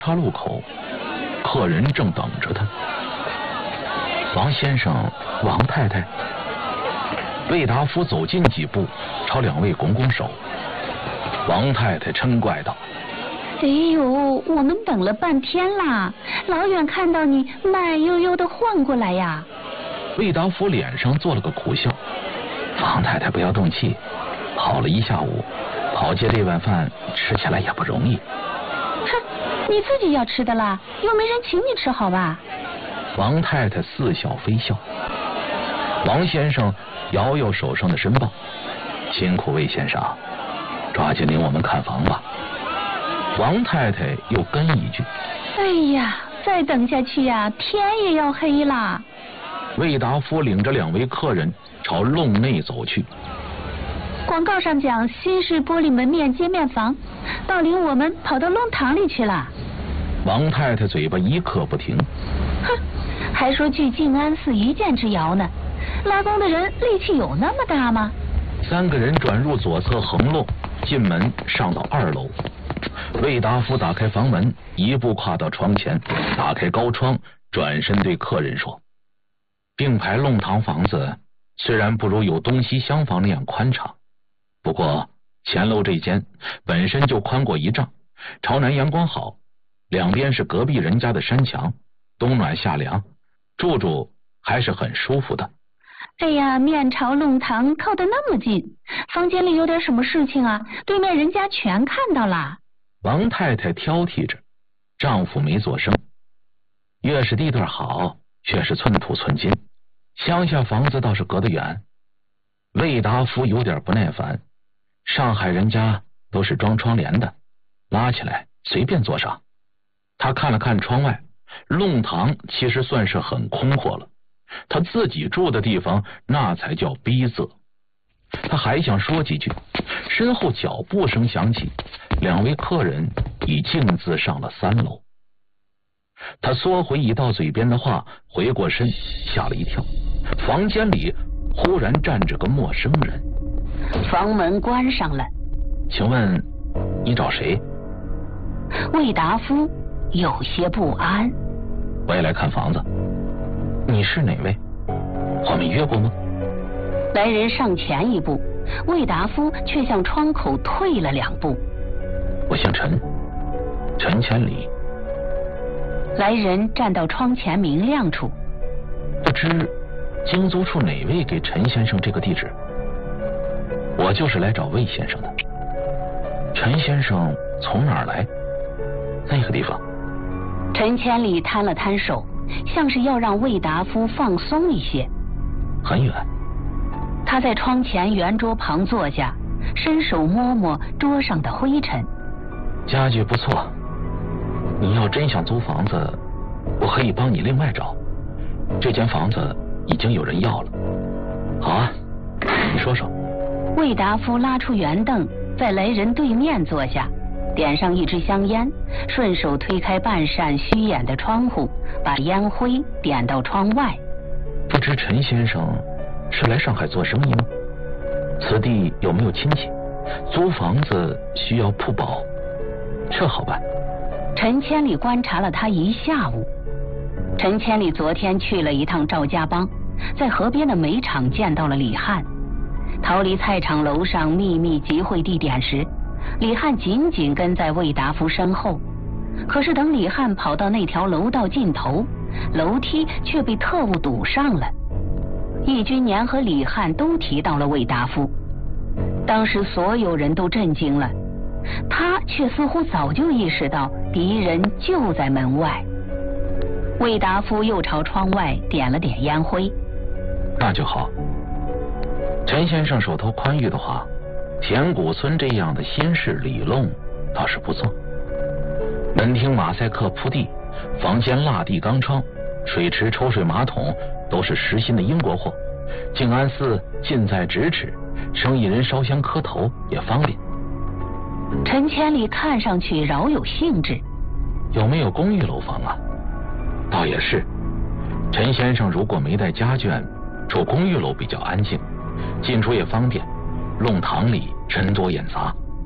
岔路口，客人正等着他。王先生、王太太。魏达夫走近几步，朝两位拱拱手。王太太嗔怪道：“ 哎呦，我们等了半天啦，老远看到你慢悠悠的晃过来呀。” 魏达夫脸上做了个苦笑：“王太太不要动气，跑了一下午，跑街这碗饭吃起来也不容易。” 哼，你自己要吃的啦，又没人请你吃，好吧？ 王太太似笑非笑。王先生摇摇手上的申报：“辛苦魏先生，抓紧领我们看房吧。”王太太又跟一句：“ 哎呀，再等下去呀，天也要黑啦。” 魏达夫领着两位客人朝弄内走去。 广告上讲西式玻璃门面街面房，倒领我们跑到弄堂里去了。 王太太嘴巴一刻不停：“ 哼，还说距静安寺一箭之遥呢，拉弓的人力气有那么大吗？” 三个人转入左侧横路，进门上到2楼。魏达夫打开房门，一步跨到窗前，打开高窗，转身对客人说：“并排弄堂房子虽然不如有东西厢房那样宽敞，不过前楼这间本身就宽过1丈，朝南阳光好，两边是隔壁人家的山墙，冬暖夏凉，住还是很舒服的。” 哎呀，面朝弄堂，靠得那么近，房间里有点什么事情啊？对面人家全看到了。 王太太挑剔着，丈夫没作声。越是地段好，却是寸土寸金，乡下房子倒是隔得远。魏达夫有点不耐烦，上海人家都是装窗帘的，拉起来随便坐上。他看了看窗外，弄堂其实算是很空阔了，他自己住的地方那才叫逼仄。他还想说几句，身后脚步声响起，两位客人已径自上了3楼。他缩回已到嘴边的话，回过身，吓了一跳，房间里忽然站着个陌生人。 房门关上了。 请问你找谁？ 魏达夫有些不安。 我也来看房子。你是哪位？我们约过吗？ 来人上前一步，魏达夫却向窗口退了2步。 我姓陈，陈千里。 来人站到窗前明亮处。 不知京租处哪位给陈先生这个地址？我就是来找魏先生的。陈先生从哪儿来？那个地方。 陈千里摊了摊手，像是要让魏达夫放松一些。 很远。 他在窗前圆桌旁坐下，伸手摸摸桌上的灰尘。 家具不错，你要真想租房子，我可以帮你另外找。这间房子已经有人要了。好啊，你说说。 魏达夫拉出圆凳，在来人对面坐下，点上一支香烟，顺手推开半扇虚掩的窗户，把烟灰点到窗外。 不知陈先生是来上海做生意吗？此地有没有亲戚？租房子需要铺保，这好办。 陈千里观察了他一下午。陈千里昨天去了一趟赵家浜，在河边的煤场见到了李汉。逃离菜场楼上秘密集会地点时，李汉紧紧跟在魏达夫身后。可是等李汉跑到那条楼道尽头，楼梯却被特务堵上了。易君年和李汉都提到了魏达夫，当时所有人都震惊了，他却似乎早就意识到敌人就在门外。魏达夫又朝窗外点了点烟灰。 那就好。陈先生手头宽裕的话，田谷村这样的新式里弄倒是不错。门厅马赛克铺地，房间蜡地钢窗，水池抽水马桶都是实心的英国货。静安寺近在咫尺，生意人烧香磕头也方便。 陈千里看上去饶有兴致。 有没有公寓楼房啊？倒也是，陈先生如果没带家眷，住公寓楼比较安静，进出也方便，弄堂里人多眼杂。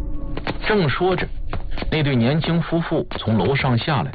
正说着，那对年轻夫妇从楼上下来，